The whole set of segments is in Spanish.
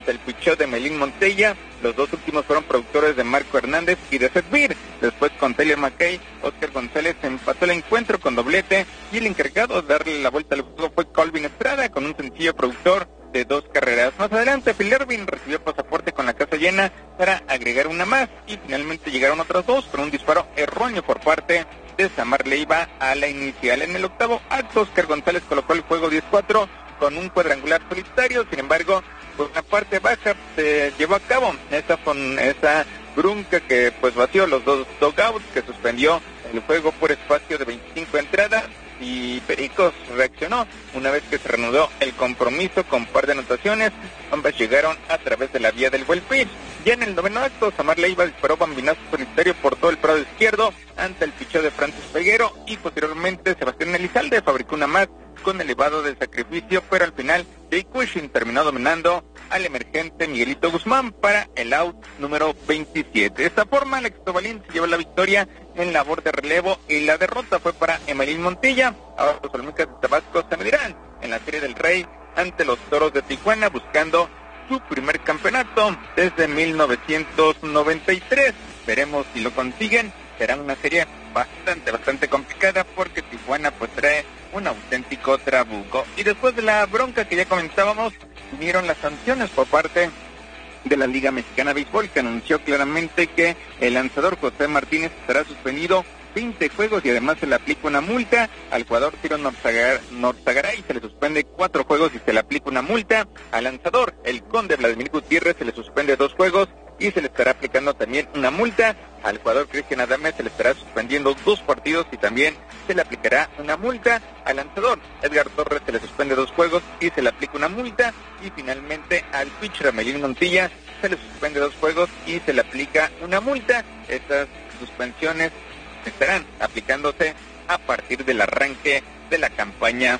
el picheo de Emelín Montilla. Los dos últimos fueron productores de Marco Hernández y de Seth Beer. Después, con Tyler McKay, Oscar González empató el encuentro con doblete, y el encargado de darle la vuelta al juego fue Colvin Estrada, con un sencillo productor de 2 carreras. Más adelante, Phil Ervin recibió pasaporte con la casa llena para agregar una más, y finalmente llegaron otras 2 con un disparo erróneo por parte de Samar Leiva a la inicial. En el octavo acto, Oscar González colocó el juego 10-4 con un cuadrangular solitario. Sin embargo, por una parte baja se llevó a cabo esa bronca que pues vació los 2 dugouts, que suspendió el juego por espacio de 25 entradas, y Pericos reaccionó una vez que se reanudó el compromiso con par de anotaciones. Ambas llegaron a través de la vía del buen pitch. Ya en el noveno acto, Samar Leiva disparó bambinazo solitario por todo el prado izquierdo ante el picheo de Francis Peguero, y posteriormente Sebastián Elizalde fabricó una más con elevado del sacrificio, pero al final Jay Cushing terminó dominando al emergente Miguelito Guzmán para el out número 27. De esta forma, Alex Tobalín se llevó la victoria en labor de relevo, y la derrota fue para Emelín Montilla. Ahora los Olmecas de Tabasco se medirán en la Serie del Rey ante los Toros de Tijuana, buscando su primer campeonato desde 1993. Veremos si lo consiguen. Será una serie bastante complicada, porque Tijuana pues trae un auténtico trabuco. Y después de la bronca que ya comentábamos, vinieron las sanciones por parte de la Liga Mexicana de Béisbol, que anunció claramente que el lanzador José Martínez estará suspendido 20 juegos, y además se le aplica una multa. Al jugador Ciro Norzagaray se le suspende 4 juegos y se le aplica una multa. Al lanzador, el Conde Vladimir Gutiérrez, se le suspende 2 juegos y se le estará aplicando también una multa. Al jugador Cristian Adames se le estará suspendiendo 2 partidos y también se le aplicará una multa. Al lanzador Edgar Torres se le suspende 2 juegos y se le aplica una multa. Y finalmente al pitcher Emelín Montilla se le suspende 2 juegos y se le aplica una multa. Estas suspensiones estarán aplicándose a partir del arranque de la campaña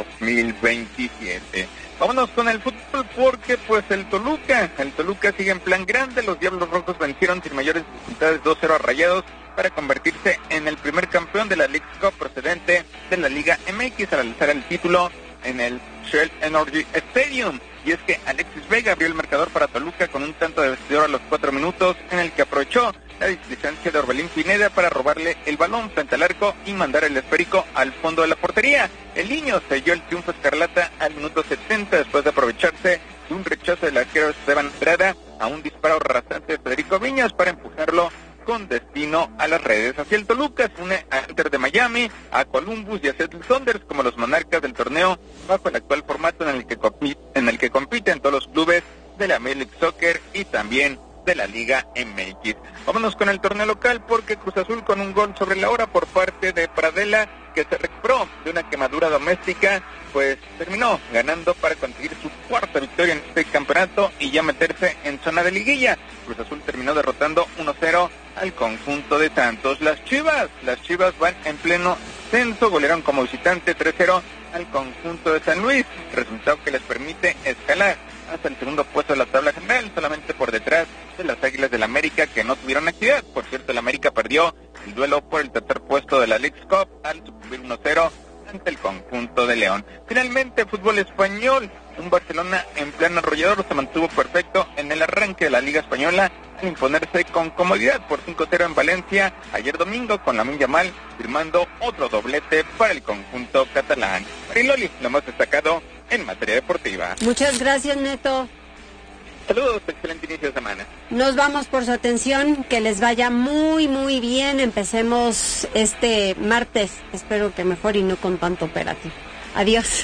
2027. Vámonos con el fútbol, porque pues el Toluca sigue en plan grande. Los Diablos Rojos vencieron sin mayores dificultades 2-0 a Rayados para convertirse en el primer campeón de la Leagues Cup procedente de la Liga MX al alzar el título en el Shell Energy Stadium. Y es que Alexis Vega abrió el marcador para Toluca con un tanto de vestidor a los 4 minutos, en el que aprovechó la displicencia de Orbelín Pineda para robarle el balón frente al arco y mandar el esférico al fondo de la portería. El niño selló el triunfo escarlata al minuto 70 después de aprovecharse de un rechazo del arquero Esteban Estrada a un disparo rasante de Federico Viñas para empujarlo con destino a las redes. Así el Toluca se une a Inter de Miami, a Columbus y a Seattle Sounders como los monarcas del torneo, bajo el actual formato en el que compiten todos los clubes de la Major League Soccer y también de la Liga MX. Vámonos con el torneo local, porque Cruz Azul, con un gol sobre la hora por parte de Pradela, que se recuperó de una quemadura doméstica, pues terminó ganando para conseguir su 4ª victoria en este campeonato y ya meterse en zona de liguilla. Cruz Azul terminó derrotando 1-0 al conjunto de Santos. Las Chivas van en pleno ascenso, golearon como visitante 3-0 al conjunto de San Luis, resultado que les permite escalar hasta el segundo puesto de la tabla general, solamente por detrás de las Águilas del América, que no tuvieron actividad. Por cierto, el América perdió el duelo por el tercer puesto de la Leagues Cup al sucumbir 1-0 ante el conjunto de León. Finalmente, fútbol español, un Barcelona en plan arrollador se mantuvo perfecto en el arranque de la Liga Española al imponerse con comodidad por 5-0 en Valencia ayer domingo, con Lamine Yamal firmando otro doblete para el conjunto catalán. Mariloli, lo más destacado en materia deportiva. Muchas gracias, Neto. Saludos, excelente inicio de semana. Nos vamos por su atención, que les vaya muy bien. Empecemos este martes, espero que mejor y no con tanto operativo. Adiós.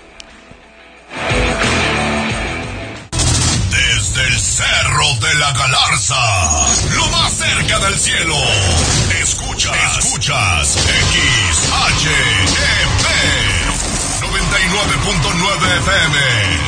Desde el Cerro de la Galarza, lo más cerca del cielo, escuchas XHEP 99.9 FM.